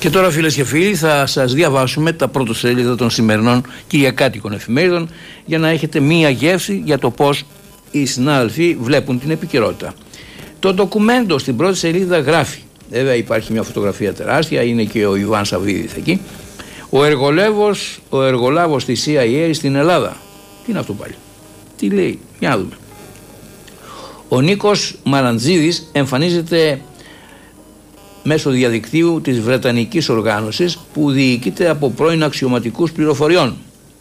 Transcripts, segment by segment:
Και τώρα, φίλες και φίλοι, θα σας διαβάσουμε τα πρωτοσέλιδα των σημερινών κυριακάτικων εφημερίδων για να έχετε μία γεύση για το πώς οι συνάδελφοι βλέπουν την επικαιρότητα. Το ντοκουμέντο στην πρώτη σελίδα γράφει, βέβαια υπάρχει μια φωτογραφία τεράστια, είναι και ο Ιβάν Σαββίδης εκεί, ο εργολάβος της CIA στην Ελλάδα. Τι είναι αυτό πάλι, τι λέει, για να δούμε. Ο Νίκος Μαραντζίδης εμφανίζεται μέσω διαδικτύου της Βρετανικής οργάνωσης που διοικείται από πρώην αξιωματικούς πληροφοριών.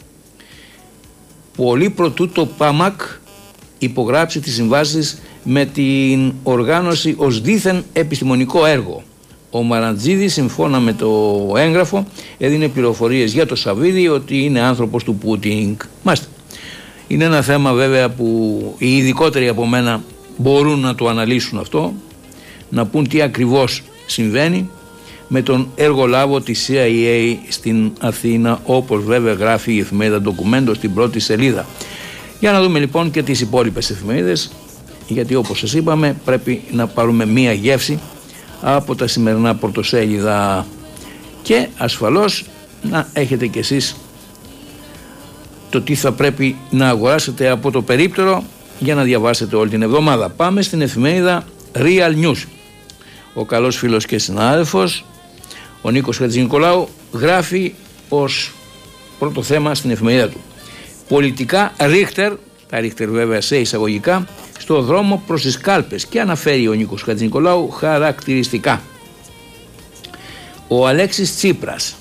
Πολύ προτού το ΠΑΜΑΚ υπογράψει τις συμβάσεις με την οργάνωση ως δήθεν επιστημονικό έργο. Ο Μαραντζίδης, σύμφωνα με το έγγραφο, έδινε πληροφορίες για το Σαββίδη ότι είναι άνθρωπος του Πούτιν. Μάλιστα. Είναι ένα θέμα βέβαια που οι ειδικότεροι από μένα μπορούν να το αναλύσουν αυτό, να πούν τι ακριβώς συμβαίνει με τον εργολάβο της CIA στην Αθήνα, όπως βέβαια γράφει η εφημερίδα Ντοκουμέντο στην πρώτη σελίδα. Για να δούμε λοιπόν και τις υπόλοιπες εφημερίδες, γιατί όπως σας είπαμε πρέπει να πάρουμε μία γεύση από τα σημερινά πρωτοσέλιδα και ασφαλώς να έχετε κι εσείς το τι θα πρέπει να αγοράσετε από το περίπτερο για να διαβάσετε όλη την εβδομάδα. Πάμε στην εφημερίδα Real News. Ο καλός φίλος και συνάδελφος ο Νίκος Χατζηνικολάου γράφει ως πρώτο θέμα στην εφημερίδα του: πολιτικά Ρίχτερ, τα Ρίχτερ βέβαια σε εισαγωγικά, στο δρόμο προς τις κάλπες, και αναφέρει ο Νίκος Χατζηνικολάου χαρακτηριστικά. Ο Αλέξης Τσίπρας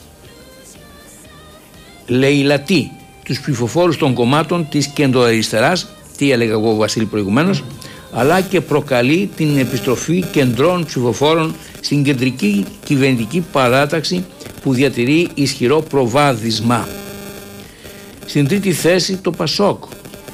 λαιλατεί τους ψηφοφόρους των κομμάτων της κεντροαριστεράς, τι έλεγα εγώ Βασίλη προηγουμένως, αλλά και προκαλεί την επιστροφή κεντρών ψηφοφόρων στην κεντρική κυβερνητική παράταξη που διατηρεί ισχυρό προβάδισμα. Στην τρίτη θέση το ΠΑΣΟΚ,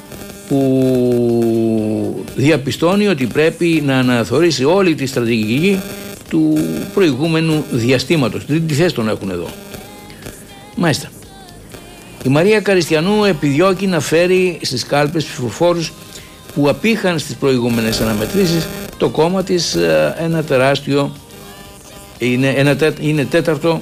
που διαπιστώνει ότι πρέπει να αναθεωρήσει όλη τη στρατηγική του προηγούμενου διαστήματος. Στην τρίτη θέση τον έχουν εδώ. Μάλιστα. Η Μαρία Καριστιανού επιδιώκει να φέρει στις κάλπες ψηφοφόρους που απήχαν στις προηγούμενες αναμετρήσεις το κόμμα της ένα τεράστιο, είναι τέταρτο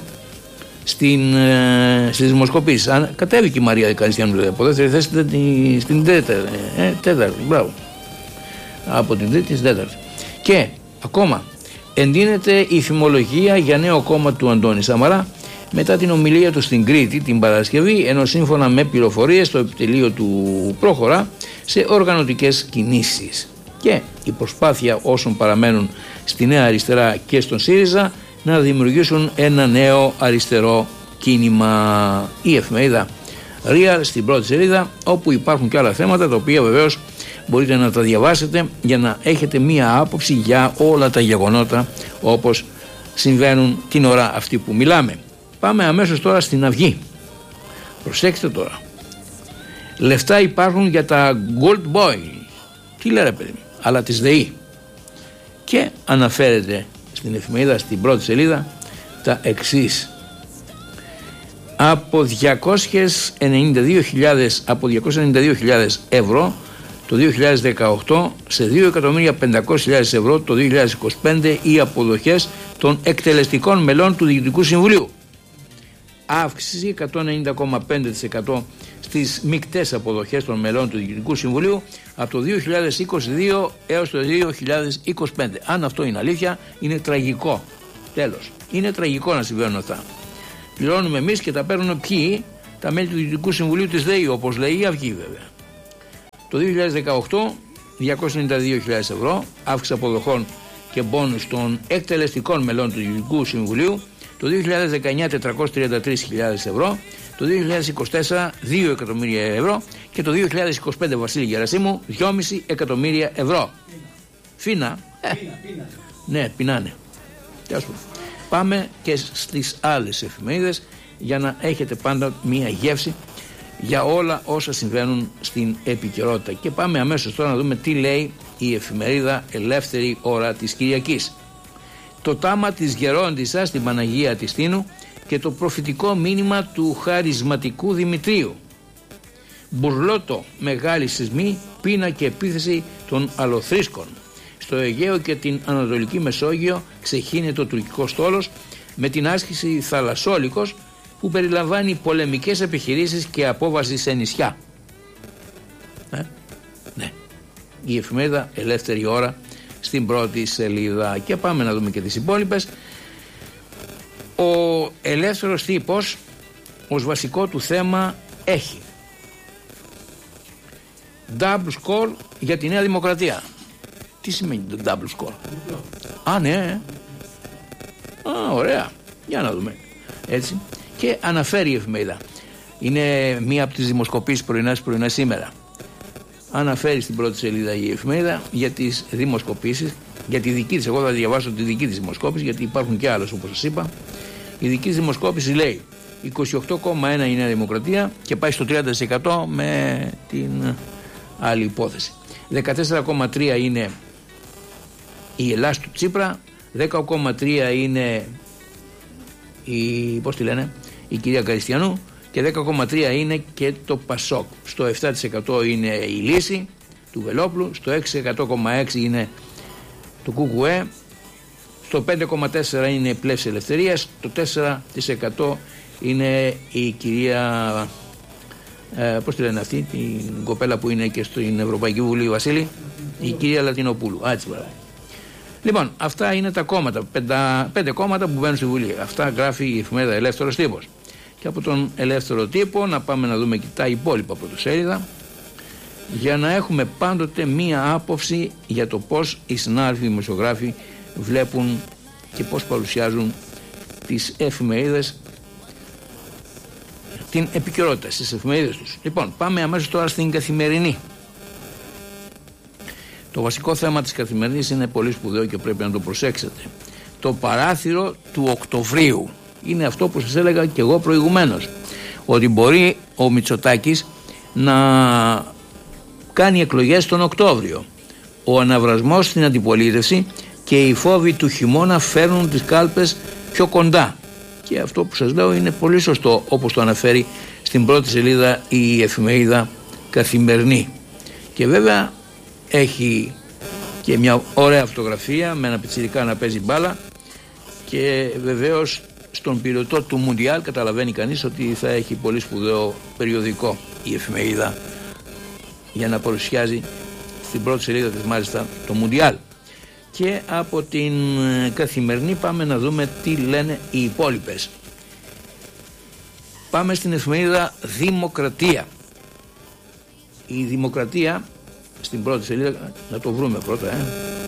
στις δημοσκοπήσεις. Κατέβηκε η Μαρία Καριστιανού δηλαδή, από δεύτερη θέση στην τέταρτη, μπράβο, από την τρίτη στην τέταρτη. Και ακόμα εντείνεται η φημολογία για νέο κόμμα του Αντώνη Σαμαρά μετά την ομιλία του στην Κρήτη την Παρασκευή, ενώ σύμφωνα με πληροφορίες το επιτελείο του προχωρά σε οργανωτικές κινήσεις. Και η προσπάθεια όσων παραμένουν στη Νέα Αριστερά και στον ΣΥΡΙΖΑ να δημιουργήσουν ένα νέο αριστερό κίνημα. Η εφημερίδα Real στην πρώτη σελίδα, όπου υπάρχουν και άλλα θέματα τα οποία βεβαίως μπορείτε να τα διαβάσετε για να έχετε μία άποψη για όλα τα γεγονότα όπως συμβαίνουν την ώρα αυτή που μιλάμε. Πάμε αμέσως τώρα στην Αυγή. Προσέξτε τώρα. Λεφτά υπάρχουν για τα Gold Boy. Τι λέει ρε παιδί, αλλά της ΔΕΗ. Και αναφέρεται στην εφημερίδα στην πρώτη σελίδα τα εξής: από 292.000 ευρώ το 2018 σε 2.500.000 ευρώ το 2025 οι αποδοχές των εκτελεστικών μελών του Διοικητικού Συμβουλίου. Αύξηση 190,5% στις μεικτές αποδοχές των μελών του Διοικητικού Συμβουλίου από το 2022 έως το 2025. Αν αυτό είναι αλήθεια, είναι τραγικό. Τέλος. Είναι τραγικό να συμβαίνουν αυτά. Πληρώνουμε εμείς και τα παίρνουν ποιοι? Τα μέλη του Διοικητικού Συμβουλίου της ΔΕΗ, όπως λέει η Αυγή βέβαια. Το 2018 292.000 ευρώ αύξηση αποδοχών και μπόνους των εκτελεστικών μελών του Διοικητικού Συμβουλίου. Το 2019 433.000 ευρώ, το 2024 2 εκατομμύρια ευρώ και το 2025 Βασίλη Γερασίμου 2,5 εκατομμύρια ευρώ. Φίνα. Ναι, πεινάνε. Πάμε και στις άλλες εφημερίδες για να έχετε πάντα μία γεύση για όλα όσα συμβαίνουν στην επικαιρότητα. Και πάμε αμέσως τώρα να δούμε τι λέει η εφημερίδα Ελεύθερη Ώρα της Κυριακής. Το τάμα της γερόντισσας στην Παναγία της Τίνου και το προφητικό μήνυμα του χαρισματικού Δημητρίου. Μπουρλότο, μεγάλη σεισμή, πείνα και επίθεση των αλοθρίσκων. Στο Αιγαίο και την Ανατολική Μεσόγειο ξεχύνεται ο τουρκικός στόλος με την άσκηση Θαλασσόλικος, που περιλαμβάνει πολεμικές επιχειρήσεις και απόβαση σε νησιά. Ναι. Η εφημερίδα Ελεύθερη Ώρα στην πρώτη σελίδα. Και πάμε να δούμε και τις υπόλοιπες. Ο ελεύθερος τύπος ως βασικό του θέμα έχει double score για τη Νέα Δημοκρατία. Τι σημαίνει το double score? Ναι. Ωραία. Για να δούμε. Έτσι. Και αναφέρει η εφημερίδα. Είναι μία από τις δημοσκοπήσεις πρωινά σήμερα. Αναφέρει στην πρώτη σελίδα η εφημερίδα για τις δημοσκοπήσεις, για τη δική της. Εγώ θα διαβάσω τη δική της δημοσκόπηση, γιατί υπάρχουν και άλλες όπως σας είπα. Η δική της δημοσκόπηση λέει 28,1 η Νέα Δημοκρατία και πάει στο 30% με την άλλη υπόθεση. 14,3 είναι η Ελλάς του Τσίπρα, 10,3 είναι η κυρία Καριστιανού και 10,3 είναι και το Πασόκ. Στο 7% είναι η Λύση του Βελόπουλου, στο 6,6 είναι το ΚΚΕ, στο 5,4 είναι η Πλεύση Ελευθερίας, το 4% είναι η κυρία αυτή, την κοπέλα που είναι και στην Ευρωπαϊκή Βουλή, Βασίλη, η κυρία Λατινοπούλου. Λοιπόν, αυτά είναι τα κόμματα, 5 κόμματα που μπαίνουν στη Βουλή. Αυτά γράφει η εφημερίδα Ελεύθερος Τύπος. Και από τον Ελεύθερο Τύπο να πάμε να δούμε και τα υπόλοιπα πρωτοσέλιδα, για να έχουμε πάντοτε μία άποψη για το πώς οι συνάδελφοι δημοσιογράφοι βλέπουν και πώς παρουσιάζουν τις εφημερίδες, την επικαιρότητα στις εφημερίδες τους. Λοιπόν, πάμε αμέσως τώρα στην Καθημερινή. Το βασικό θέμα της Καθημερινής είναι πολύ σπουδαίο και πρέπει να το προσέξετε. Το παράθυρο του Οκτωβρίου. Είναι αυτό που σας έλεγα και εγώ προηγουμένως, ότι μπορεί ο Μητσοτάκης να κάνει εκλογές τον Οκτώβριο. Ο αναβρασμός στην αντιπολίτευση και οι φόβοι του χειμώνα φέρνουν τις κάλπες πιο κοντά. Και αυτό που σας λέω είναι πολύ σωστό, όπως το αναφέρει στην πρώτη σελίδα η εφημερίδα Καθημερινή. Και βέβαια έχει και μια ωραία φωτογραφία με ένα πιτσιρικά να παίζει μπάλα, και βεβαίως στον πυρετό του Μουντιάλ καταλαβαίνει κανείς ότι θα έχει πολύ σπουδαίο περιοδικό η εφημερίδα για να παρουσιάζει στην πρώτη σελίδα της μάλιστα το Μουντιάλ. Και από την Καθημερινή πάμε να δούμε τι λένε οι υπόλοιπες. Πάμε στην εφημερίδα Δημοκρατία. Η Δημοκρατία στην πρώτη σελίδα, να το βρούμε πρώτα,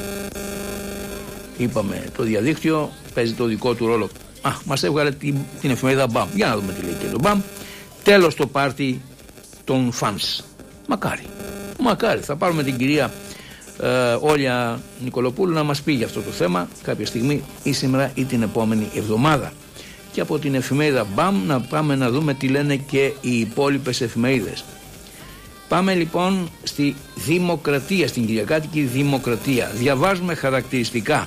είπαμε το διαδίκτυο παίζει το δικό του ρόλο. Μας έβγαλε την εφημερίδα BAM. Για να δούμε τι λέει και το BAM. Τέλος το πάρτι των φανς. Μακάρι. Θα πάρουμε την κυρία Όλια Νικολοπούλου να μας πει για αυτό το θέμα κάποια στιγμή, ή σήμερα ή την επόμενη εβδομάδα. Και από την εφημερίδα BAM να πάμε να δούμε τι λένε και οι υπόλοιπες εφημερίδες. Πάμε λοιπόν στη Δημοκρατία, στην Κυριακάτικη Δημοκρατία. Διαβάζουμε χαρακτηριστικά.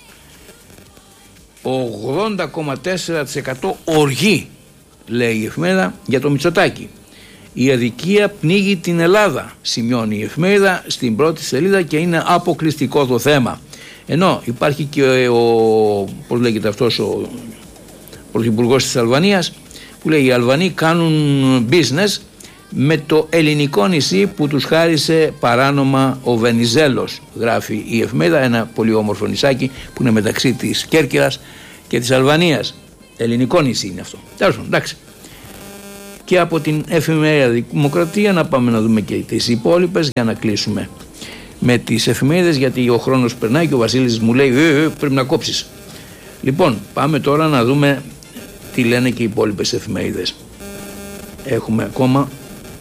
80,4% οργή, λέει η εφημερίδα, για το Μητσοτάκη. Η αδικία πνίγει την Ελλάδα, σημειώνει η εφημερίδα στην πρώτη σελίδα, και είναι αποκλειστικό το θέμα. Ενώ υπάρχει και πώς λέγεται αυτός, ο πρωθυπουργός της Αλβανίας, που λέει οι Αλβανοί κάνουν business με το ελληνικό νησί που τους χάρισε παράνομα ο Βενιζέλος, γράφει η εφημερίδα, ένα πολύ όμορφο νησάκι που είναι μεταξύ της Κέρκυρας και της Αλβανίας. Ελληνικό νησί είναι αυτό. Τέλος πάντων, εντάξει. Και από την εφημερίδα Δημοκρατία να πάμε να δούμε και τις υπόλοιπες για να κλείσουμε με τις εφημερίδες, γιατί ο χρόνος περνάει και ο Βασίλης μου λέει πρέπει να κόψεις. Λοιπόν, πάμε τώρα να δούμε τι λένε και οι υπόλοιπες εφημερίδες. Έχουμε ακόμα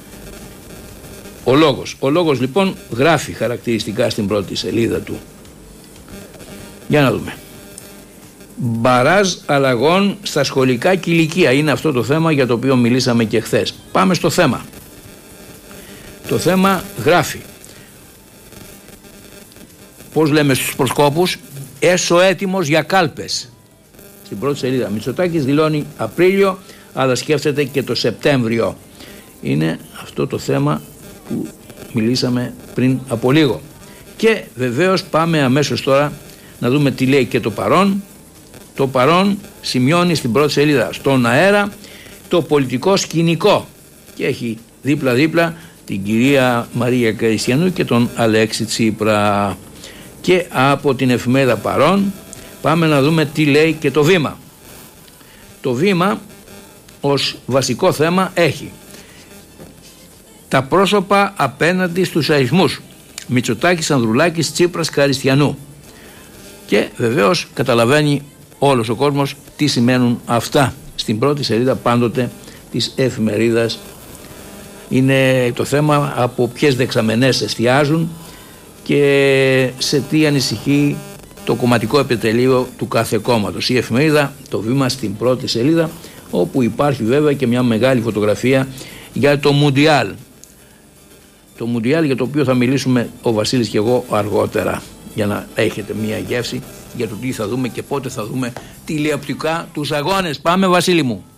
Ο Λόγος λοιπόν γράφει χαρακτηριστικά στην πρώτη σελίδα του. Για να δούμε. Μπαράζ αλλαγών στα σχολικά και ηλικία. Είναι αυτό το θέμα για το οποίο μιλήσαμε και χθες. Πάμε στο θέμα. Το θέμα γράφει. Πώς λέμε στους προσκόπους, έσω έτοιμος για κάλπες. Στην πρώτη σελίδα. Μητσοτάκης δηλώνει Απρίλιο, αλλά σκέφτεται και το Σεπτέμβριο. Είναι αυτό το θέμα που μιλήσαμε πριν από λίγο. Και βεβαίως πάμε αμέσως τώρα να δούμε τι λέει και το παρόν. το παρόν σημειώνει στην πρώτη σελίδα στον αέρα το πολιτικό σκηνικό και έχει δίπλα-δίπλα την κυρία Μαρία Κριστιανού και τον Αλέξη Τσίπρα. Και από την εφημερίδα Παρόν πάμε να δούμε τι λέει και το Βήμα. Το Βήμα ως βασικό θέμα έχει τα πρόσωπα απέναντι στους αριθμούς. Μητσοτάκης, Ανδρουλάκης, Τσίπρας, Κριστιανού. Και βεβαίως καταλαβαίνει όλος ο κόσμος τι σημαίνουν αυτά. Στην πρώτη σελίδα πάντοτε της εφημερίδας είναι το θέμα από ποιες δεξαμενές εστιάζουν και σε τι ανησυχεί το κομματικό επιτελείο του κάθε κόμματος. Η εφημερίδα το Βήμα στην πρώτη σελίδα, όπου υπάρχει βέβαια και μια μεγάλη φωτογραφία για το Μουντιάλ. Το Μουντιάλ, για το οποίο θα μιλήσουμε ο Βασίλης και εγώ αργότερα, για να έχετε μια γεύση για το τι θα δούμε και πότε θα δούμε τηλεοπτικά τους αγώνες. Πάμε, Βασίλη μου.